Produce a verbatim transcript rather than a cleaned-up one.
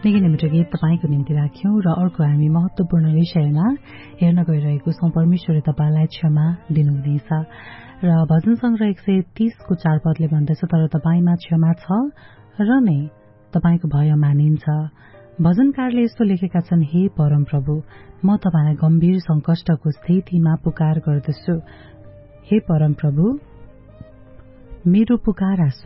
निकै नै मिठो गीत तपाईँको निम्ति राख्यौं र अर्को हामी महत्वपूर्ण विषयमा हेर्न गइरहेको छौं। परमेश्वरले तपाईँलाई क्षमा दिनुहुनेछ र भजन संग्रह एक सय तीसको चार पदले भन्दछ, तर तपाईँमा क्षमा छ र नै तपाईँको भय मानिन्छ। भजनकारले यस्तो लेखेका छन्, हे परम प्रभु, म तपाईँलाई गम्भीर संकष्टको स्थितिमा पुकार गर्दछु। हे परम प्रभु, मेरो पुकारा